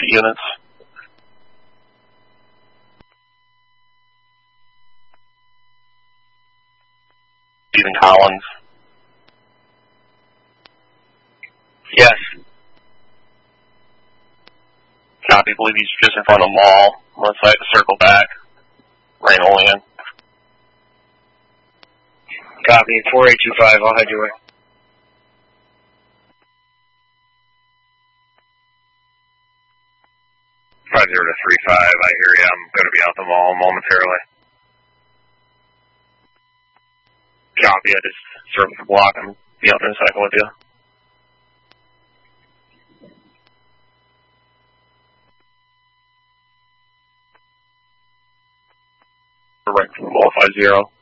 units. Stephen Collins. Yes. Copy. Believe he's just in front of the mall. I'm going to circle back. Rain only in. Copy. 4825. I'll head your way. Five 0 to 35. I hear you. I'm going to be out the mall momentarily. Copy. I just circle the block and be out in a second with you. Right from the mall 50.